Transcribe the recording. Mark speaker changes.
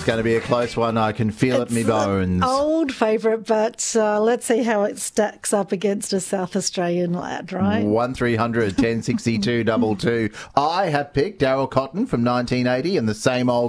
Speaker 1: going to be a close one. I can feel it in my bones.
Speaker 2: Old favourite, but let's see how it stacks up against a South Australian lad, right?
Speaker 1: 1300 1062 22. I have picked Daryl Cotton from 1980 and the Same Old